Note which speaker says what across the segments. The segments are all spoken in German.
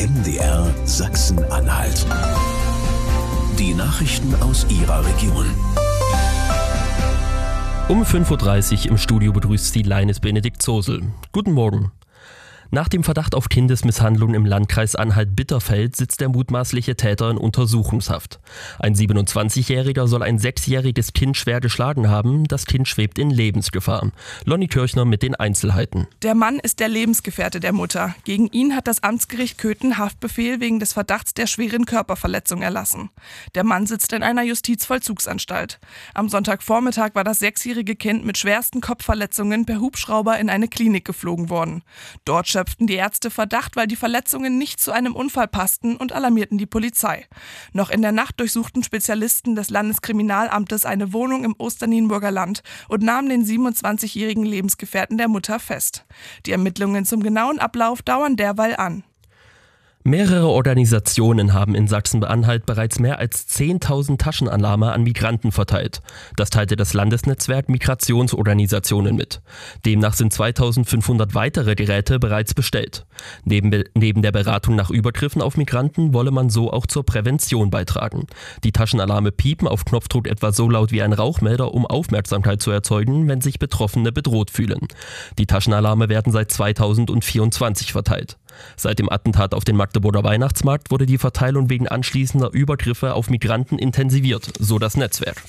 Speaker 1: MDR Sachsen-Anhalt. Die Nachrichten aus Ihrer Region.
Speaker 2: Um 5.30 Uhr im Studio begrüßt Sie Leines Benedikt Zosel. Guten Morgen. Nach dem Verdacht auf Kindesmisshandlung im Landkreis Anhalt-Bitterfeld sitzt der mutmaßliche Täter in Untersuchungshaft. Ein 27-Jähriger soll ein 6-jähriges Kind schwer geschlagen haben. Das Kind schwebt in Lebensgefahr. Lonny Kirchner mit den Einzelheiten.
Speaker 3: Der Mann ist der Lebensgefährte der Mutter. Gegen ihn hat das Amtsgericht Köthen Haftbefehl wegen des Verdachts der schweren Körperverletzung erlassen. Der Mann sitzt in einer Justizvollzugsanstalt. Am Sonntagvormittag war das 6-jährige Kind mit schwersten Kopfverletzungen per Hubschrauber in eine Klinik geflogen worden. Dort schöpften die Ärzte Verdacht, weil die Verletzungen nicht zu einem Unfall passten und alarmierten die Polizei. Noch in der Nacht durchsuchten Spezialisten des Landeskriminalamtes eine Wohnung im Osternienburger Land und nahmen den 27-jährigen Lebensgefährten der Mutter fest. Die Ermittlungen zum genauen Ablauf dauern derweil an.
Speaker 2: Mehrere Organisationen haben in Sachsen-Anhalt bereits mehr als 10.000 Taschenalarme an Migranten verteilt. Das teilte das Landesnetzwerk Migrationsorganisationen mit. Demnach sind 2.500 weitere Geräte bereits bestellt. Neben der Beratung nach Übergriffen auf Migranten wolle man so auch zur Prävention beitragen. Die Taschenalarme piepen auf Knopfdruck etwa so laut wie ein Rauchmelder, um Aufmerksamkeit zu erzeugen, wenn sich Betroffene bedroht fühlen. Die Taschenalarme werden seit 2024 verteilt. Seit dem Attentat auf den Magdeburger Weihnachtsmarkt wurde die Verteilung wegen anschließender Übergriffe auf Migranten intensiviert, so das Netzwerk.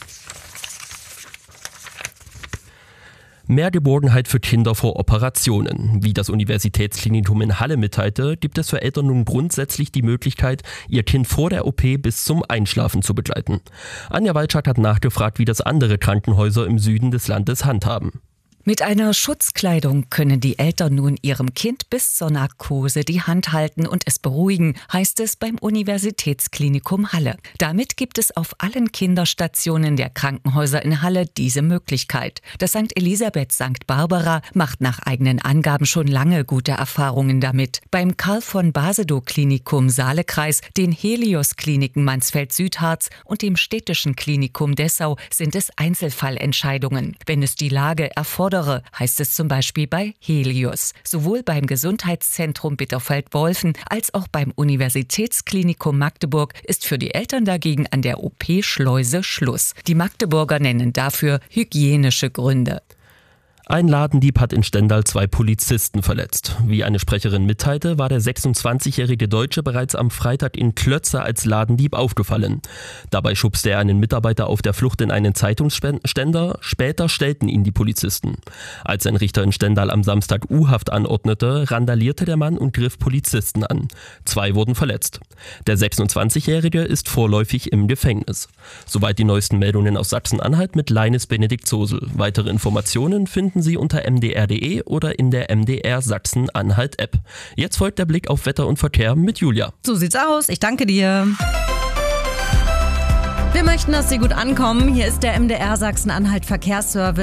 Speaker 2: Mehr Geborgenheit für Kinder vor Operationen. Wie das Universitätsklinikum in Halle mitteilte, gibt es für Eltern nun grundsätzlich die Möglichkeit, ihr Kind vor der OP bis zum Einschlafen zu begleiten. Anja Walczak hat nachgefragt, wie das andere Krankenhäuser im Süden des Landes handhaben.
Speaker 4: Mit einer Schutzkleidung können die Eltern nun ihrem Kind bis zur Narkose die Hand halten und es beruhigen, heißt es beim Universitätsklinikum Halle. Damit gibt es auf allen Kinderstationen der Krankenhäuser in Halle diese Möglichkeit. Das St. Elisabeth St. Barbara macht nach eigenen Angaben schon lange gute Erfahrungen damit. Beim Karl von Basedow Klinikum Saalekreis, den Helios Kliniken Mansfeld-Südharz und dem Städtischen Klinikum Dessau sind es Einzelfallentscheidungen. Wenn es die Lage erfordert, heißt es zum Beispiel bei Helios. Sowohl beim Gesundheitszentrum Bitterfeld-Wolfen als auch beim Universitätsklinikum Magdeburg ist für die Eltern dagegen an der OP-Schleuse Schluss. Die Magdeburger nennen dafür hygienische Gründe.
Speaker 2: Ein Ladendieb hat in Stendal 2 Polizisten verletzt. Wie eine Sprecherin mitteilte, war der 26-jährige Deutsche bereits am Freitag in Klötze als Ladendieb aufgefallen. Dabei schubste er einen Mitarbeiter auf der Flucht in einen Zeitungsständer. Später stellten ihn die Polizisten. Als ein Richter in Stendal am Samstag U-Haft anordnete, randalierte der Mann und griff Polizisten an. 2 wurden verletzt. Der 26-jährige ist vorläufig im Gefängnis. Soweit die neuesten Meldungen aus Sachsen-Anhalt mit Leines Benedikt Zosel. Weitere Informationen finden Sie unter mdr.de oder in der MDR Sachsen-Anhalt-App. Jetzt folgt der Blick auf Wetter und Verkehr mit Julia.
Speaker 5: So sieht's aus. Ich danke dir. Wir möchten, dass Sie gut ankommen. Hier ist der MDR Sachsen-Anhalt Verkehrsservice.